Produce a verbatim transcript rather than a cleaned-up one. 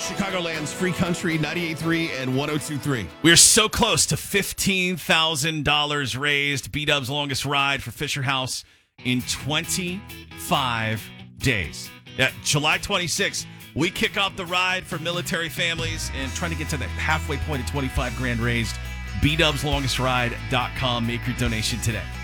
Chicagoland's Free Country ninety-eight point three and one oh two point three. We're so close to fifteen thousand dollars raised. B-Dub's longest ride for Fisher House in twenty-five days. Yeah, July twenty-sixth, we kick off the ride for military families and trying to get to the halfway point of twenty-five grand raised. B Dubs Longest Ride dot com. Make your donation today.